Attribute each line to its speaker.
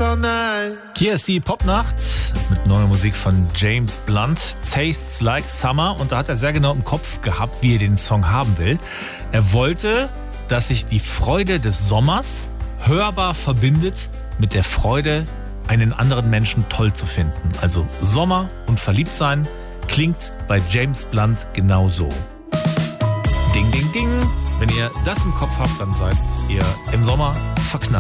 Speaker 1: all night.
Speaker 2: Hier ist die Popnacht mit neuer Musik von James Blunt, Tastes Like Summer. Und da hat er sehr genau im Kopf gehabt, wie er den Song haben will. Er wollte, dass sich die Freude des Sommers hörbar verbindet mit der Freude, einen anderen Menschen toll zu finden. Also Sommer und Verliebtsein klingt bei James Blunt genau so. Ding, ding, ding. Wenn ihr das im Kopf habt, dann seid ihr im Sommer verknallt.